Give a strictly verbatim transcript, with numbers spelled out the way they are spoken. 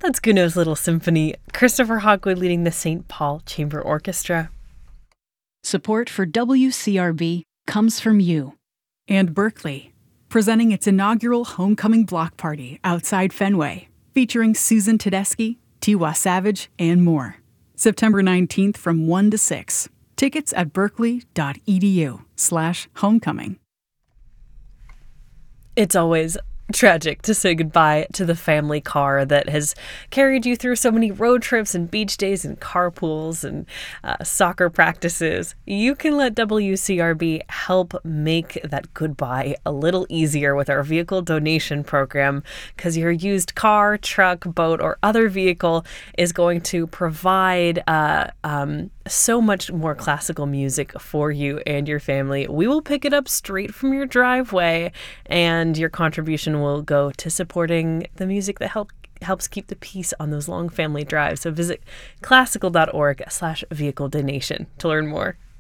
That's Gounod's Little Symphony. Christopher Hogwood leading the Saint Paul Chamber Orchestra. Support for W C R B comes from you. And Berkeley, presenting its inaugural Homecoming Block Party outside Fenway, featuring Susan Tedeschi, Tiwa Savage, and more. September nineteenth from one to six. Tickets at berkeley.edu slash homecoming. It's always tragic to say goodbye to the family car that has carried you through so many road trips and beach days and carpools and uh, soccer practices. You can let W C R B help make that goodbye a little easier with our vehicle donation program, because your used car, truck, boat, or other vehicle is going to provide uh, um, so much more classical music for you and your family. We will pick it up straight from your driveway, and your contribution will go to supporting the music that help helps keep the peace on those long family drives. So visit classical dot org slash vehicle donation to learn more.